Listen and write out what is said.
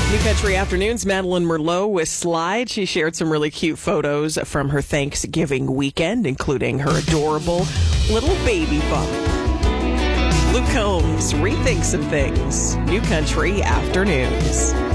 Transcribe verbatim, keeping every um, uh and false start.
New Country Afternoons, Madeline Merlot with Slide. She shared some really cute photos from her Thanksgiving weekend, including her adorable little baby bump. Luke Combs rethinks some things. New Country Afternoons.